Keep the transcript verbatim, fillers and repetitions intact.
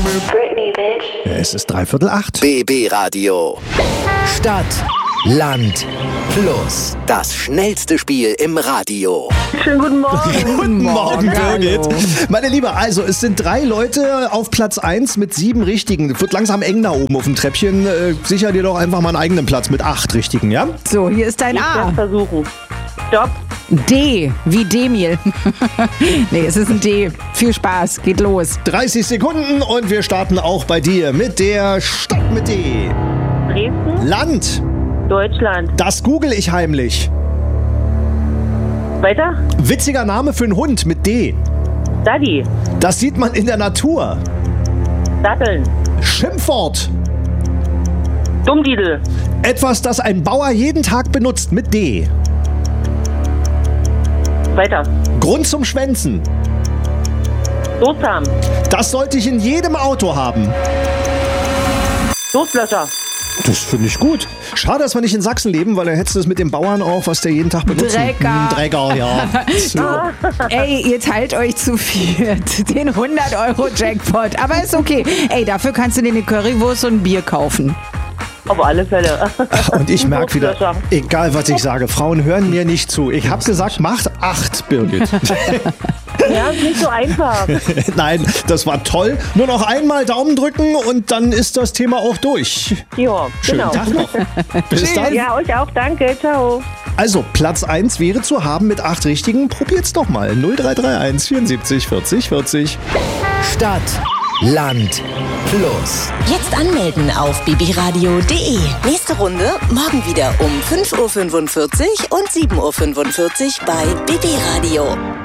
Britney, bitch. Es ist dreiviertel acht. B B Radio. Stadt, Land, Fluss. Das schnellste Spiel im Radio. Schönen guten Morgen. Guten Morgen, Birgit. Hallo. Meine Liebe, also es sind drei Leute auf Platz eins mit sieben Richtigen. Wird langsam eng da oben auf dem Treppchen. Äh, sicher dir doch einfach mal einen eigenen Platz mit acht Richtigen, ja? So, hier ist dein Ich A. werde versuchen. Stopp. D, wie Demil. Nee, es ist ein D. Viel Spaß, geht los. dreißig Sekunden und wir starten auch bei dir mit der Stadt mit D. Dresden. Land, Deutschland. das google ich heimlich. Weiter. Witziger Name für einen Hund mit D. Daddy. Das sieht man in der Natur. Datteln. Schimpfwort, Dummdidel. etwas, das ein Bauer jeden Tag benutzt mit D. Weiter. Grund zum Schwänzen. Durstsam. Das sollte ich in jedem Auto haben. Durstlöscher. Das finde ich gut. Schade, dass wir nicht in Sachsen leben, weil dann hättest du es mit dem Bauern auch, was der jeden Tag benutzt. Drecker. Hm, Drecker, ja. So. Ey, ihr teilt euch zu viert. Den hundert Euro Jackpot. Aber ist okay. Ey, dafür kannst du dir eine Currywurst und ein Bier kaufen. Auf alle Fälle. Und ich merke wieder, Durstlöscher. egal was ich sage, Frauen hören mir nicht zu. Ich habe gesagt, macht acht, Birgit. Ja, ist nicht so einfach. Nein, das war toll. Nur noch einmal Daumen drücken und dann ist das Thema auch durch. Ja, Schönen genau. Tag noch. Bis dann. Ja, euch auch. Danke. Ciao. Also, Platz eins wäre zu haben mit acht Richtigen. Probiert's doch mal. null drei drei eins vierundsiebzig vierzig vierzig. Stadt, Land, Fluss. Jetzt anmelden auf bbradio punkt de. Nächste Runde morgen wieder um fünf Uhr fünfundvierzig und sieben Uhr fünfundvierzig bei B B Radio.